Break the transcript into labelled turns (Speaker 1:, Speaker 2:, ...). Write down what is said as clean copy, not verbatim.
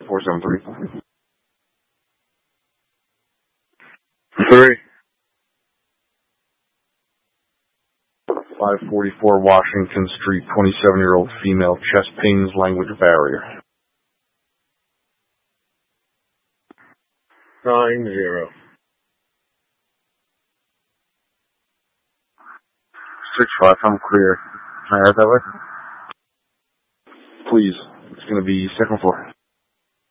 Speaker 1: 473.
Speaker 2: 3.
Speaker 1: 544 Washington Street, 27-year-old female, chest pains, language barrier.
Speaker 2: 9-0.
Speaker 3: 6-5, I'm clear. Can I add that way?
Speaker 1: Please. It's going to be second floor.